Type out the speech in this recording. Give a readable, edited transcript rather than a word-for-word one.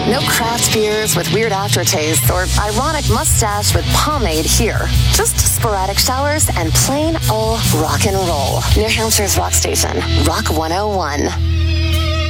No craft beers with weird aftertaste or ironic mustache with pomade here. Just sporadic showers and plain old rock and roll. New Hampshire's rock station, Rock 101.